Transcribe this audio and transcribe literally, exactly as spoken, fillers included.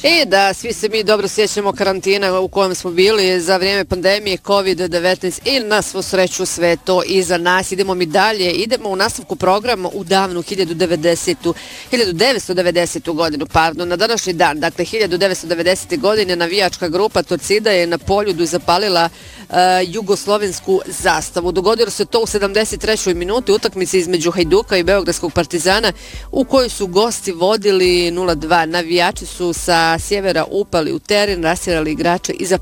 E da, svi se mi dobro sjećamo karantina u kojem smo bili za vrijeme pandemije kovid devetnaest i na svu sreću sve to iza nas. Idemo mi dalje, idemo u nastavku programa u davnu hiljadu devetsto devedesetu godinu, pardon, na današnji dan, dakle hiljadu devetsto devedesete. godine navijačka grupa Torcida je na Poljudu zapalila uh, jugoslovensku zastavu. Dogodilo se to u sedamdeset trećoj minuti utakmice između Hajduka i Beogradskog Partizana u kojoj su gosti vodili nula dva. Navijači su sa sjevera upali u teren, rasirali igrače i zapalili